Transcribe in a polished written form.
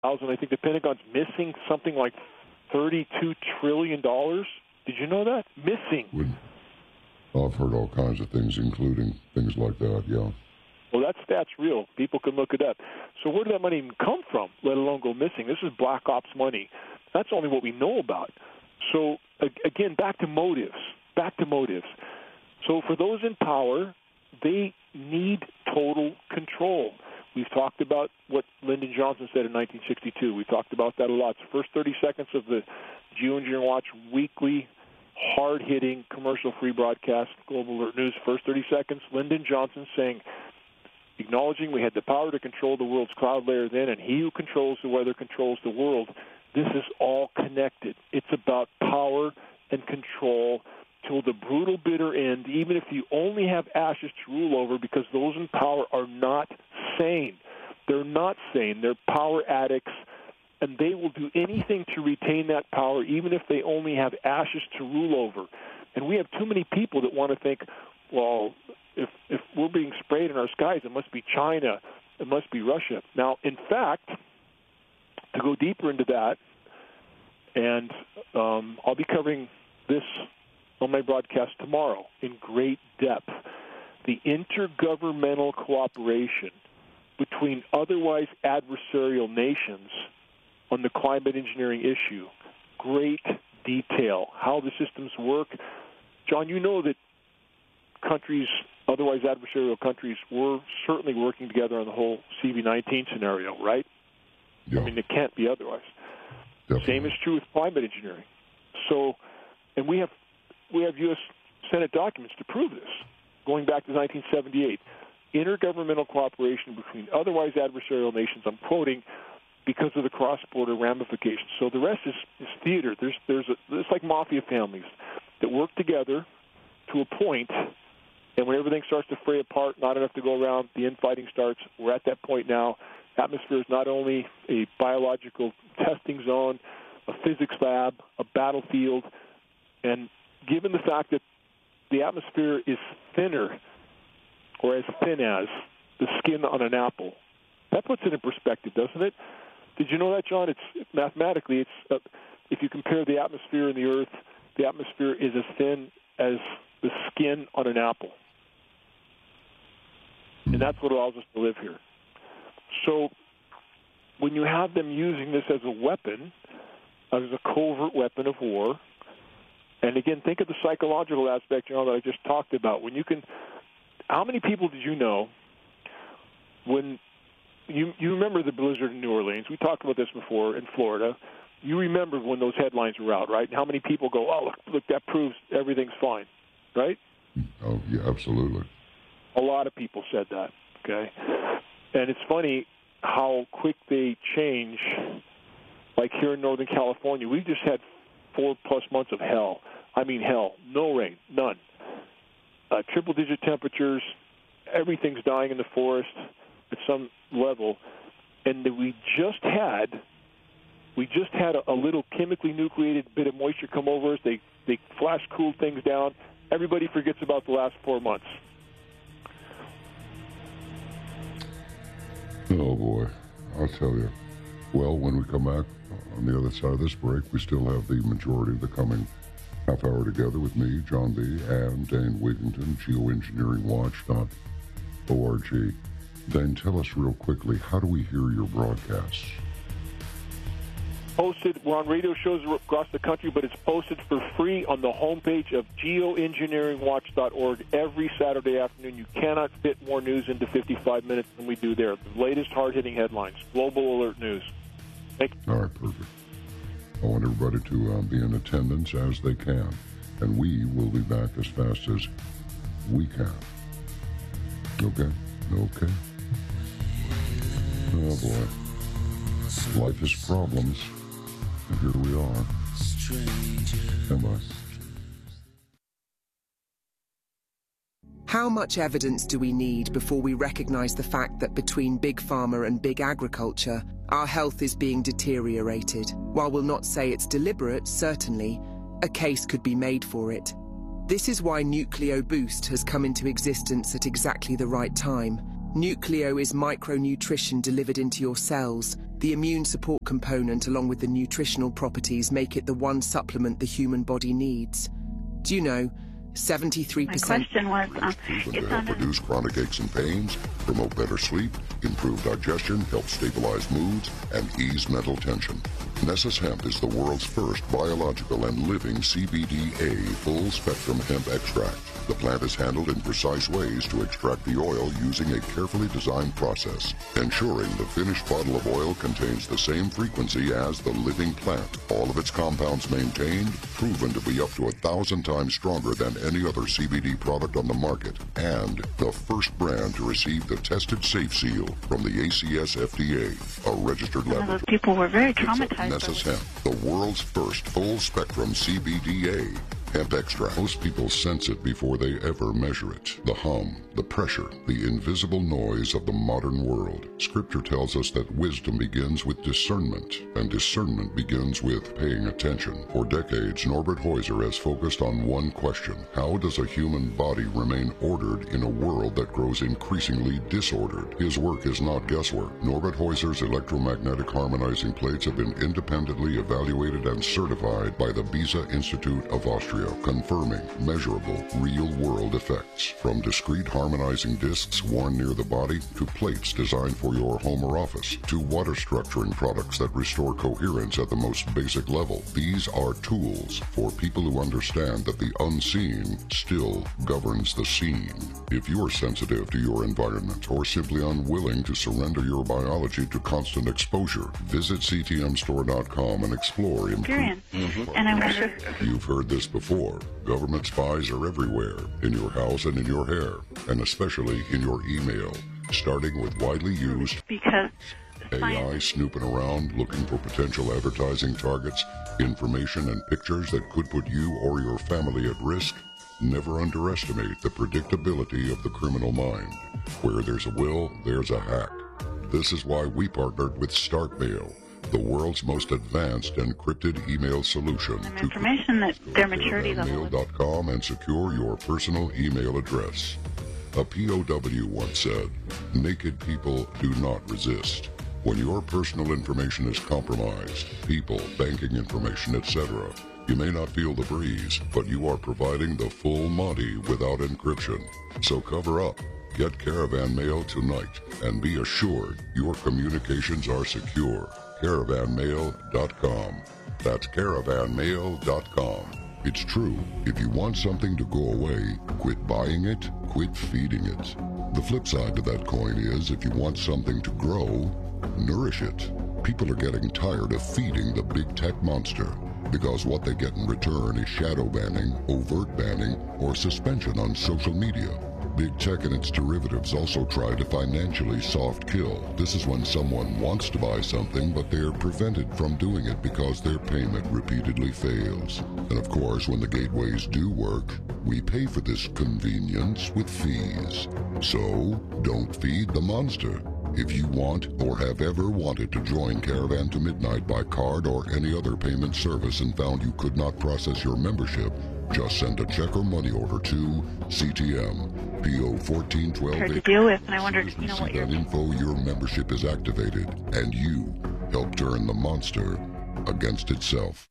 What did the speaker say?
I think the Pentagon's missing something like $32 trillion. Did you know that? Missing. I've heard all kinds of things, including things like that, yeah. Well, that stat's real. People can look it up. So where did that money even come from, let alone go missing? This is black ops money. That's only what we know about. So, again, back to motives. So for those in power, they need total control. We've talked about what Lyndon Johnson said in 1962. We talked about that a lot. It's the first 30 seconds of the Geoengineering Watch weekly, hard-hitting, commercial-free broadcast, Global Alert News. First 30 seconds, Lyndon Johnson saying, acknowledging we had the power to control the world's cloud layer then, and he who controls the weather controls the world. This is all connected. It's about power and control till the brutal, bitter end, even if you only have ashes to rule over, because those in power are not sane. They're not sane. They're power addicts, and they will do anything to retain that power, even if they only have ashes to rule over. And we have too many people that want to think, well, if we're being sprayed in our skies, it must be China, it must be Russia. Now, in fact, to go deeper into that, and I'll be covering this on my broadcast tomorrow in great depth, the intergovernmental cooperation between otherwise adversarial nations on the climate engineering issue. Great detail, how the systems work. John, you know that countries, otherwise adversarial countries, were certainly working together on the whole CV-19 scenario, right? Yeah. I mean, it can't be otherwise. Definitely. Same is true with climate engineering. So, and we have U.S. Senate documents to prove this, going back to 1978. Intergovernmental cooperation between otherwise adversarial nations, I'm quoting, because of the cross-border ramifications. So the rest is theater. It's like mafia families that work together to a point, and when everything starts to fray apart, not enough to go around, the infighting starts. We're at that point now. Atmosphere is not only a biological testing zone, a physics lab, a battlefield, and given the fact that the atmosphere is thinner, or as thin as, the skin on an apple, that puts it in perspective, doesn't it? Did you know that, John? It's mathematically, if you compare the atmosphere and the Earth, the atmosphere is as thin as the skin on an apple. And that's what allows us to live here. So when you have them using this as a weapon, as a covert weapon of war, and again, think of the psychological aspect, that I just talked about. When you can, how many people did you know when you remember the blizzard in New Orleans? We talked about this before in Florida. You remember when those headlines were out, right? And how many people go, oh, look, that proves everything's fine, right? Oh, yeah, absolutely. A lot of people said that, okay? And it's funny how quick they change. Like here in Northern California, we've just had 4+ months of hell. I mean hell. No rain, none. Triple-digit temperatures. Everything's dying in the forest at some level. And we just had a little chemically nucleated bit of moisture come over us. They flash cooled things down. Everybody forgets about the last 4 months. Oh, boy. I'll tell you. Well, when we come back on the other side of this break, we still have the majority of the coming half hour together with me, John B., and Dane Wigington, geoengineeringwatch.org. Dane, tell us real quickly, how do we hear your broadcasts? Posted, we're on radio shows across the country, but it's posted for free on the homepage of geoengineeringwatch.org every Saturday afternoon. You cannot fit more news into 55 minutes than we do there. The latest hard-hitting headlines, Global Alert News. Thank you. All right, perfect. I want everybody to be in attendance as they can, and we will be back as fast as we can. Okay? Okay. Oh, boy. Life is problems. And here we are. Stand by. How much evidence do we need before we recognize the fact that between big pharma and big agriculture, our health is being deteriorated? While we'll not say it's deliberate, certainly, a case could be made for it. This is why Nucleo Boost has come into existence at exactly the right time. Nucleo is micronutrition delivered into your cells, The immune support component, along with the nutritional properties, make it the one supplement the human body needs. Do you know, 73%... My question was... proven to help reduce chronic aches and pains, promote better sleep, improve digestion, help stabilize moods, and ease mental tension. Nessus Hemp is the world's first biological and living CBDA full-spectrum hemp extract. The plant is handled in precise ways to extract the oil using a carefully designed process, ensuring the finished bottle of oil contains the same frequency as the living plant. All of its compounds maintained, proven to be up to 1,000 times stronger than any other CBD product on the market, and the first brand to receive the tested safe seal from the ACS FDA, a registered laboratory. Those people were very traumatized. Nessus Hemp, the world's first full-spectrum CBDA hemp extract. Most people sense it before they ever measure it. The hum, the pressure, the invisible noise of the modern world. Scripture tells us that wisdom begins with discernment, and discernment begins with paying attention. For decades, Norbert Heuser has focused on one question: how does a human body remain ordered in a world that grows increasingly disordered? His work is not guesswork. Norbert Heuser's electromagnetic harmonizing plates have been independently evaluated and certified by the Beza Institute of Austria, confirming measurable, real-world effects. From discrete harmonizing discs worn near the body, to plates designed for your home or office, to water structuring products that restore coherence at the most basic level. These are tools for people who understand that the unseen still governs the seen. If you're sensitive to your environment or simply unwilling to surrender your biology to constant exposure, visit ctmstore.com and explore improved. And I wonder... You've heard this before. Government spies are everywhere, in your house and in your hair, and especially in your email, starting with widely used AI snooping around looking for potential advertising targets, information and pictures that could put you or your family at risk. Never underestimate the predictability of the criminal mind. Where there's a will, there's a hack. This is why we partnered with StarkMail, the world's most advanced encrypted email solution, to information that their maturity level mail.com and secure your personal email address. A POW once said, "Naked people do not resist." When your personal information is compromised, people, banking information, etc., you may not feel the breeze, but you are providing the full Monty without encryption. So cover up. Get Caravan Mail tonight and be assured your communications are secure. Caravanmail.com. That's Caravanmail.com. It's true. If you want something to go away, quit buying it, quit feeding it. The flip side to that coin is, if you want something to grow, nourish it. People are getting tired of feeding the big tech monster, because what they get in return is shadow banning, overt banning, or suspension on social media. Big tech and its derivatives also try to financially soft kill. This is when someone wants to buy something, but they're prevented from doing it because their payment repeatedly fails. And of course, when the gateways do work, we pay for this convenience with fees. So, don't feed the monster. If you want or have ever wanted to join Caravan to Midnight by card or any other payment service and found you could not process your membership, just send a check or money order to CTM, PO 1412. Hard to deal with, and I wondered, you know, what that info, your membership is activated, and you help turn the monster against itself.